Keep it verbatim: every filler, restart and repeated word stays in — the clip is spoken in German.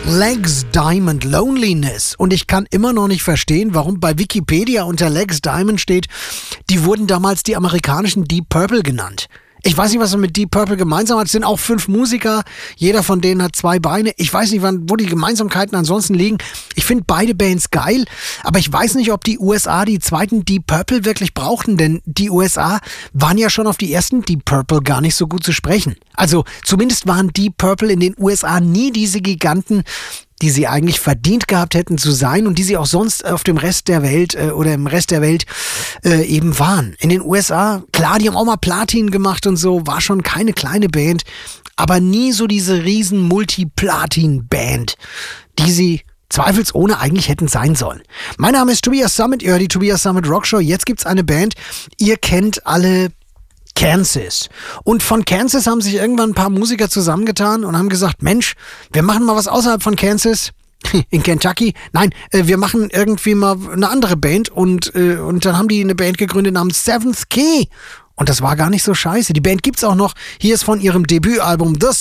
Legs Diamond Loneliness. Und ich kann immer noch nicht verstehen, warum bei Wikipedia unter Legs Diamond steht, die wurden damals die amerikanischen Deep Purple genannt. Ich weiß nicht, was er mit Deep Purple gemeinsam hat. Es sind auch fünf Musiker. Jeder von denen hat zwei Beine. Ich weiß nicht, wann, wo die Gemeinsamkeiten ansonsten liegen. Ich finde beide Bands geil, aber ich weiß nicht, ob die U S A die zweiten Deep Purple wirklich brauchten, denn die U S A waren ja schon auf die ersten Deep Purple gar nicht so gut zu sprechen. Also zumindest waren Deep Purple in den U S A nie diese Giganten, die sie eigentlich verdient gehabt hätten zu sein und die sie auch sonst auf dem Rest der Welt äh, oder im Rest der Welt äh, eben waren. In den U S A, klar, die haben auch mal Platin gemacht und so, war schon keine kleine Band, aber nie so diese riesen Multi-Platin-Band, die sie zweifelsohne eigentlich hätten sein sollen. Mein Name ist Tobias Summit, ihr hört die Tobias Summit Rockshow. Jetzt gibt's eine Band, ihr kennt alle Kansas. Und von Kansas haben sich irgendwann ein paar Musiker zusammengetan und haben gesagt, Mensch, wir machen mal was außerhalb von Kansas, in Kentucky. Nein, äh, wir machen irgendwie mal eine andere Band und, äh, und dann haben die eine Band gegründet namens Seventh Key. Und das war gar nicht so scheiße. Die Band gibt's auch noch. Hier ist von ihrem Debütalbum The